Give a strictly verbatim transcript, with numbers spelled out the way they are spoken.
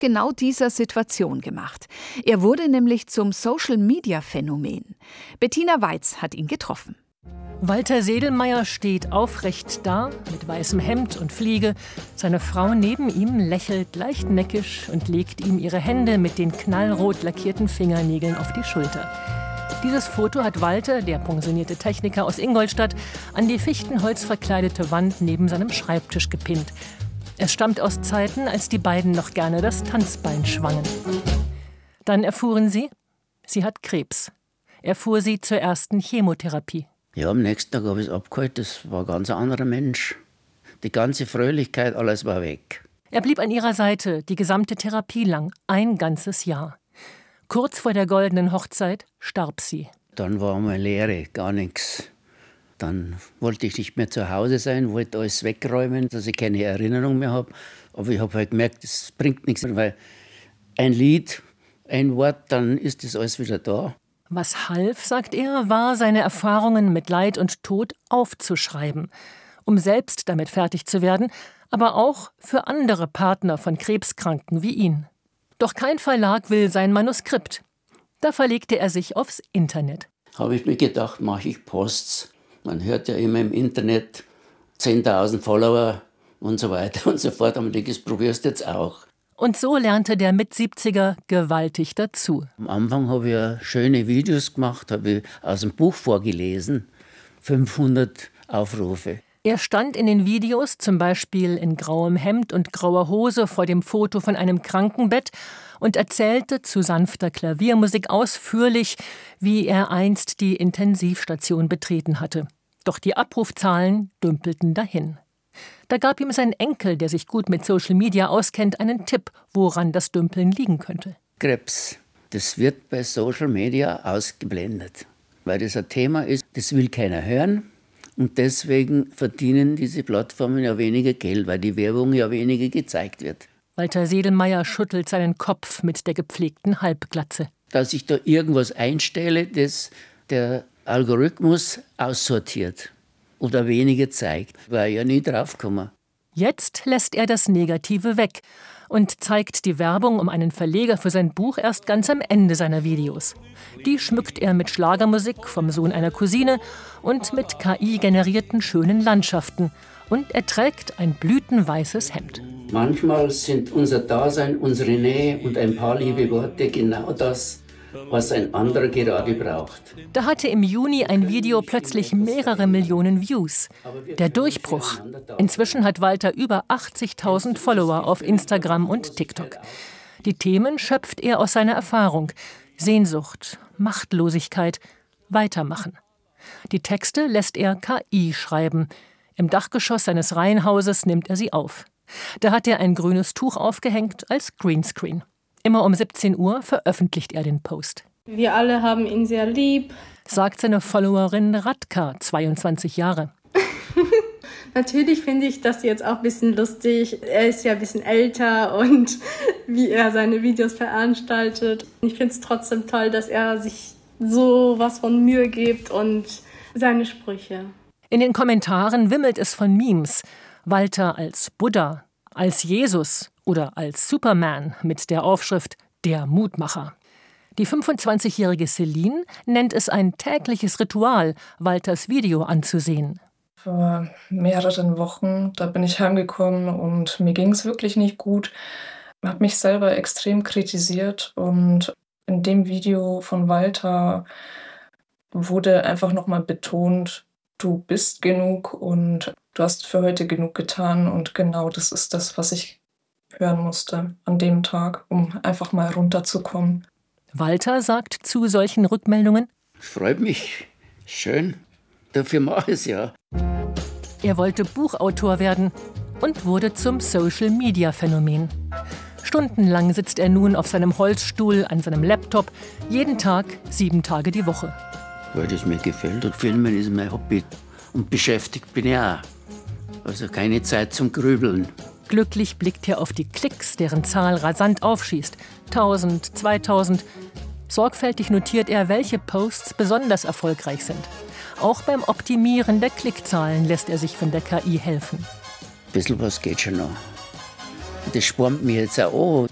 genau dieser Situation gemacht. Er wurde nämlich zum Social-Media-Phänomen. Bettina Weiz hat ihn getroffen. Walter Sedelmeier steht aufrecht da, mit weißem Hemd und Fliege. Seine Frau neben ihm lächelt leicht neckisch und legt ihm ihre Hände mit den knallrot lackierten Fingernägeln auf die Schulter. Dieses Foto hat Walter, der pensionierte Techniker aus Ingolstadt, an die fichtenholzverkleidete Wand neben seinem Schreibtisch gepinnt. Es stammt aus Zeiten, als die beiden noch gerne das Tanzbein schwangen. Dann erfuhren sie, sie hat Krebs. Er fuhr sie zur ersten Chemotherapie. Ja, am nächsten Tag habe ich es abgeholt. Das war ein ganz anderer Mensch. Die ganze Fröhlichkeit, alles war weg. Er blieb an ihrer Seite die gesamte Therapie lang, ein ganzes Jahr. Kurz vor der goldenen Hochzeit starb sie. Dann war einmal Leere, gar nichts. Dann wollte ich nicht mehr zu Hause sein, wollte alles wegräumen, dass ich keine Erinnerung mehr habe. Aber ich habe halt gemerkt, das bringt nichts, weil ein Lied, ein Wort, dann ist das alles wieder da. Was half, sagt er, war, seine Erfahrungen mit Leid und Tod aufzuschreiben, um selbst damit fertig zu werden, aber auch für andere Partner von Krebskranken wie ihn. Doch kein Verlag will sein Manuskript. Da verlegte er sich aufs Internet. Habe ich mir gedacht, mache ich Posts. Man hört ja immer im Internet zehntausend Follower und so weiter und so fort. Aber ich denke, das probierst du jetzt auch. Und so lernte der Mitsiebziger gewaltig dazu. Am Anfang habe ich ja schöne Videos gemacht, habe ich aus dem Buch vorgelesen. fünfhundert Aufrufe. Er stand in den Videos zum Beispiel in grauem Hemd und grauer Hose vor dem Foto von einem Krankenbett und erzählte zu sanfter Klaviermusik ausführlich, wie er einst die Intensivstation betreten hatte. Doch die Abrufzahlen dümpelten dahin. Da gab ihm sein Enkel, der sich gut mit Social Media auskennt, einen Tipp, woran das Dümpeln liegen könnte. Krebs, das wird bei Social Media ausgeblendet, weil das ein Thema ist, das will keiner hören. Und deswegen verdienen diese Plattformen ja weniger Geld, weil die Werbung ja weniger gezeigt wird. Walter Sedelmeier schüttelt seinen Kopf mit der gepflegten Halbglatze. Dass ich da irgendwas einstelle, das der Algorithmus aussortiert oder weniger zeigt, war ich ja nie draufgekommen. Jetzt lässt er das Negative weg und zeigt die Werbung um einen Verleger für sein Buch erst ganz am Ende seiner Videos. Die schmückt er mit Schlagermusik vom Sohn einer Cousine und mit K I-generierten schönen Landschaften. Und er trägt ein blütenweißes Hemd. Manchmal sind unser Dasein, unsere Nähe und ein paar liebe Worte genau das, was ein anderer gerade braucht. Da hatte im Juni ein Video plötzlich mehrere Millionen Views. Der Durchbruch. Inzwischen hat Walter über achtzigtausend Follower auf Instagram und TikTok. Die Themen schöpft er aus seiner Erfahrung. Sehnsucht, Machtlosigkeit, Weitermachen. Die Texte lässt er K I schreiben. Im Dachgeschoss seines Reihenhauses nimmt er sie auf. Da hat er ein grünes Tuch aufgehängt als Greenscreen. Immer um siebzehn Uhr veröffentlicht er den Post. Wir alle haben ihn sehr lieb, sagt seine Followerin Radka, zweiundzwanzig Jahre. Natürlich finde ich das jetzt auch ein bisschen lustig. Er ist ja ein bisschen älter und wie er seine Videos veranstaltet. Ich finde es trotzdem toll, dass er sich so was von Mühe gibt und seine Sprüche. In den Kommentaren wimmelt es von Memes. Walter als Buddha, als Jesus oder als Superman mit der Aufschrift »Der Mutmacher«. Die fünfundzwanzigjährige Celine nennt es ein tägliches Ritual, Walters Video anzusehen. Vor mehreren Wochen, da bin ich heimgekommen und mir ging es wirklich nicht gut. Ich habe mich selber extrem kritisiert und in dem Video von Walter wurde einfach nochmal betont, du bist genug und du hast für heute genug getan und genau das ist das, was ich hören musste an dem Tag, um einfach mal runterzukommen. Walter sagt zu solchen Rückmeldungen: Es freut mich, schön, dafür mache ich es ja. Er wollte Buchautor werden und wurde zum Social-Media-Phänomen. Stundenlang sitzt er nun auf seinem Holzstuhl an seinem Laptop, jeden Tag, sieben Tage die Woche. Weil das mir gefällt und Filmen ist mein Hobby. Und beschäftigt bin ich auch. Also keine Zeit zum Grübeln. Glücklich blickt er auf die Klicks, deren Zahl rasant aufschießt. Tausend, zweitausend. Sorgfältig notiert er, welche Posts besonders erfolgreich sind. Auch beim Optimieren der Klickzahlen lässt er sich von der K I helfen. Ein bisschen was geht schon noch. Das spornt mich jetzt auch an.